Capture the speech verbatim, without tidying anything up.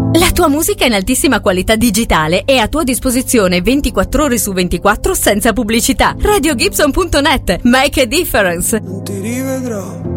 La tua musica in altissima qualità digitale è a tua disposizione ventiquattro ore su ventiquattro senza pubblicità. radio gibson punto net. Make a difference. Non ti rivedrò